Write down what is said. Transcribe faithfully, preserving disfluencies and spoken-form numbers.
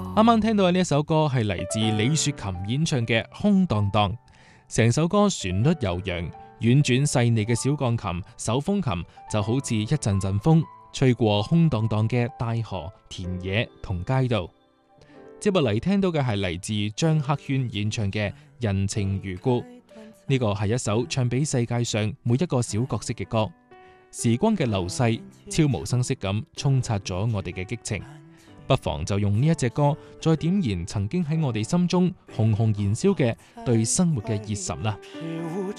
啱啱聽到嘅呢一首歌係嚟自李雪琴演唱嘅《空蕩蕩》，成首歌旋律悠揚，婉轉細膩嘅小鋼琴、手風琴就好似一陣陣風，吹過空蕩蕩嘅大河、田野同街道。接落嚟聽到嘅係嚟自張克軒演唱嘅《人情如故》，呢個係一首唱俾世界上每一個小角色嘅歌。時光嘅流逝，悄無聲息咁沖刷咗我哋嘅激情。不妨就用呢一隻歌，再點燃曾經喺我哋心中熊熊燃燒嘅對生活嘅熱忱啦。